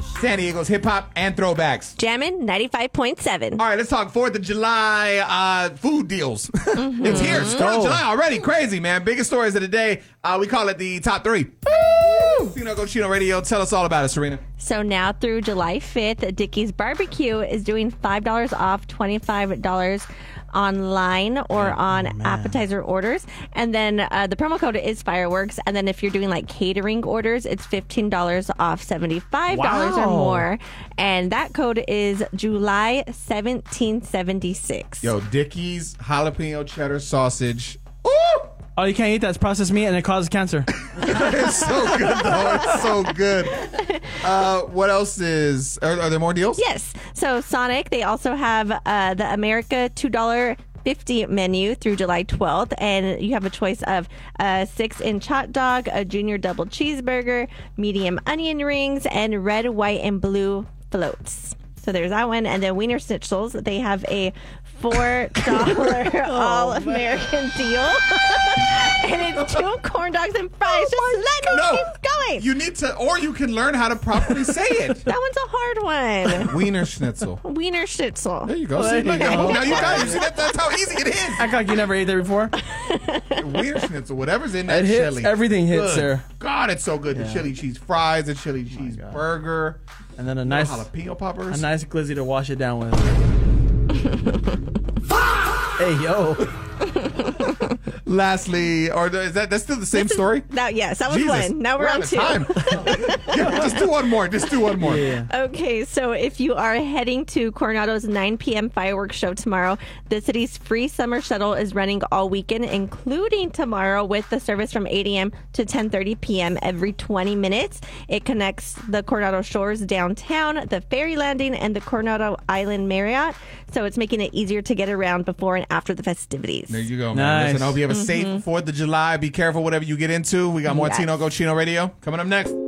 San Diego's hip-hop and throwbacks. Jammin' 95.7. All right, let's talk 4th of July food deals. It's here. 4th of July already. Crazy, man. Biggest stories of the day. We call it the top 3. Tino Cochino Radio. Tell us all about it, Serena. So now through July 5th, Dickey's Barbecue is doing $5 off, $25 online or on appetizer orders. And then the promo code is fireworks. And then if you're doing like catering orders, it's $15 off, $75 or more. And that code is July 1776. Yo, Dickey's jalapeno cheddar sausage. Ooh! Oh, you can't eat that. It's processed meat and it causes cancer. It's so good, though. It's so good. What else is... Are there more deals? Yes. So Sonic, they also have the America $2.50 menu through July 12th. And you have a choice of a 6-inch hot dog, a junior double cheeseburger, medium onion rings, and red, white, and blue floats. So there's that one. And then Wiener Schnitzels, they have a $4 all-American deal. And it's 2 corn dogs and fries. Just let me keep going. You need to, or you can learn how to properly say it. That one's a hard one. Wiener Schnitzel. Wiener Schnitzel. There you go. See, look, now you got it. You see, that's how easy it is. Act like you never ate there before. Wiener Schnitzel, whatever's in that It hits. chili. Everything hits Good. there. God, it's so good. Yeah. The chili cheese fries, the chili cheese burger, And then a nice jalapeno poppers. a nice glizzy to wash it down with. Hey, yo. Lastly, or is that's still the same story? Yes, that was Jesus, one. Now we're on out of 2. time. Yeah, just do one more. Just do one more. Yeah. Okay, so if you are heading to Coronado's 9 p.m. fireworks show tomorrow, the city's free summer shuttle is running all weekend, including tomorrow with the service from 8 a.m. to 10:30 p.m. every 20 minutes. It connects the Coronado Shores downtown, the ferry landing, and the Coronado Island Marriott. So it's making it easier to get around before and after the festivities. There you go, man. Nice. Listen, I hope you have a safe 4th of July. Be careful whatever you get into. We got more Yes. Tino Cochino Radio coming up next.